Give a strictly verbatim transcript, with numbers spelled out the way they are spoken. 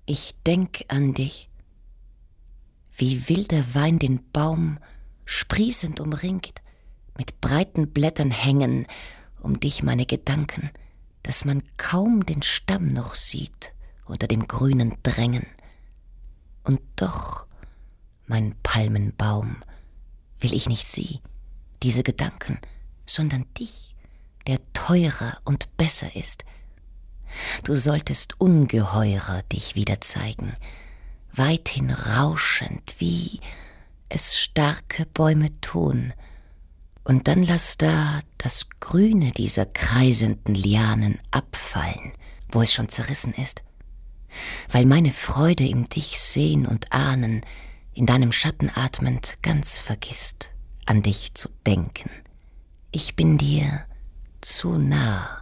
Ich denk an dich, wie wilder Wein den Baum sprießend umringt, mit breiten Blättern hängen um dich meine Gedanken, dass man kaum den Stamm noch sieht unter dem grünen Drängen. Und doch, mein Palmenbaum, will ich nicht sie, diese Gedanken, sondern dich, der teurer und besser ist. Du solltest ungeheurer dich wieder zeigen, weithin rauschend, wie es starke Bäume tun. Und dann lass da das Grüne dieser kreisenden Lianen abfallen, wo es schon zerrissen ist. Weil meine Freude im dich sehen und ahnen, in deinem Schatten atmend, ganz vergisst, an dich zu denken. Ich bin dir zu nah.